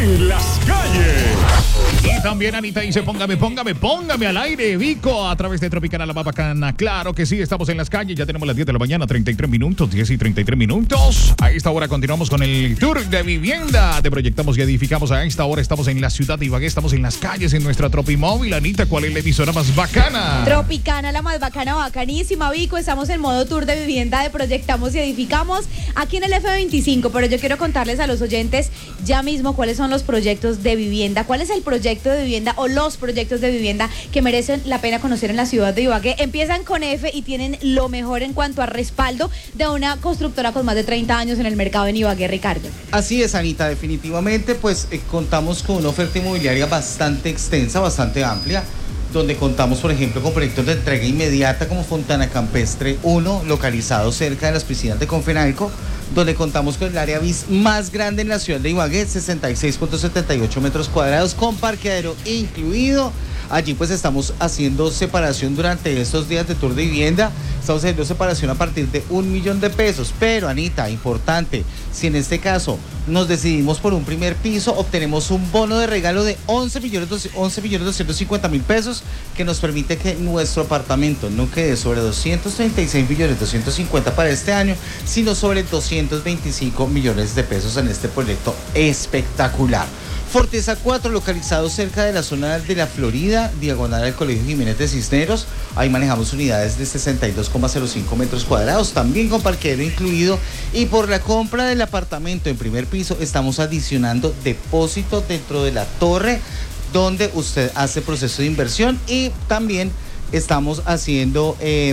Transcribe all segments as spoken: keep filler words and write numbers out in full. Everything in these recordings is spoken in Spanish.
en las calles. Y también Anita dice, póngame, póngame, póngame al aire, Vico, a través de Tropicana La Más Bacana. Claro que sí, estamos en las calles, ya tenemos las diez de la mañana, treinta y tres minutos, diez y treinta y tres minutos. A esta hora continuamos con el tour de vivienda. Te proyectamos y edificamos. A esta hora estamos en la ciudad de Ibagué, estamos en las calles, en nuestra Tropimóvil. Anita, ¿cuál es la emisora más bacana? Tropicana La Más Bacana, bacanísima, Vico. Estamos en modo tour de vivienda de Proyectamos y Edificamos aquí en el F veinticinco, pero yo quiero contarles a los oyentes ya mismo cuáles son los proyectos de vivienda, cuál es el proyecto de vivienda o los proyectos de vivienda que merecen la pena conocer en la ciudad de Ibagué. Empiezan con F y tienen lo mejor en cuanto a respaldo de una constructora con más de treinta años en el mercado en Ibagué, Ricardo. Así es, Anita, definitivamente pues eh, contamos con una oferta inmobiliaria bastante extensa, bastante amplia, donde contamos, por ejemplo, con proyectos de entrega inmediata como Fontana Campestre uno, localizado cerca de las piscinas de Confenalco, donde contamos con el área bis más grande en la ciudad de Ibagué, sesenta y seis punto setenta y ocho metros cuadrados, con parqueadero incluido. Allí pues estamos haciendo separación durante estos días de tour de vivienda. Estamos haciendo separación a partir de un millón de pesos. Pero, Anita, importante, si en este caso nos decidimos por un primer piso, obtenemos un bono de regalo de once millones doscientos cincuenta mil pesos, que nos permite que nuestro apartamento no quede sobre doscientos treinta y seis millones doscientos cincuenta para este año, sino sobre doscientos veinticinco millones de pesos en este proyecto espectacular. Forteza cuatro, localizado cerca de la zona de la Florida, diagonal al Colegio Jiménez de Cisneros. Ahí manejamos unidades de sesenta y dos coma cero cinco metros cuadrados, también con parqueadero incluido. Y por la compra del apartamento en primer piso, estamos adicionando depósito dentro de la torre, donde usted hace proceso de inversión. Y también estamos haciendo Eh,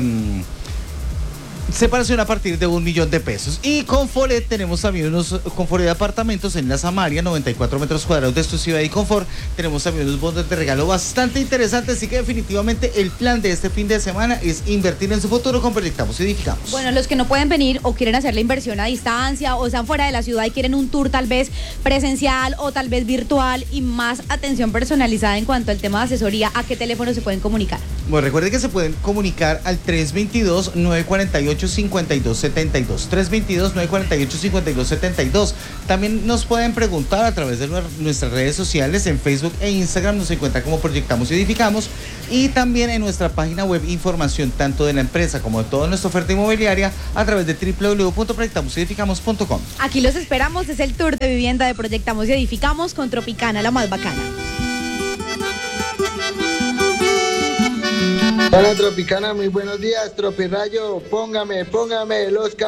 separación a partir de un millón de pesos. Y con Foret tenemos también unos con Foret de apartamentos en la Samaria, noventa y cuatro metros cuadrados de exclusividad y confort. Tenemos también unos bonos de regalo bastante interesantes, así que definitivamente el plan de este fin de semana es invertir en su futuro con Proyectamos y Edificamos. Bueno, los que no pueden venir o quieren hacer la inversión a distancia o están fuera de la ciudad y quieren un tour tal vez presencial o tal vez virtual y más atención personalizada en cuanto al tema de asesoría, ¿a qué teléfono se pueden comunicar? Bueno, recuerden que se pueden comunicar al tres veintidós, nueve cuarenta y ocho, cincuenta y dos setenta y dos. tres veintidós, nueve cuarenta y ocho, cincuenta y dos setenta y dos. También nos pueden preguntar a través de nuestras redes sociales, en Facebook e Instagram nos encuentran como Proyectamos y Edificamos, y también en nuestra página web información tanto de la empresa como de toda nuestra oferta inmobiliaria a través de doble u doble u doble u punto proyectamos y edificamos punto com. Aquí los esperamos, es el tour de vivienda de Proyectamos y Edificamos con Tropicana La Más Bacana. Hola Tropicana, muy buenos días, Tropirayo, póngame, póngame los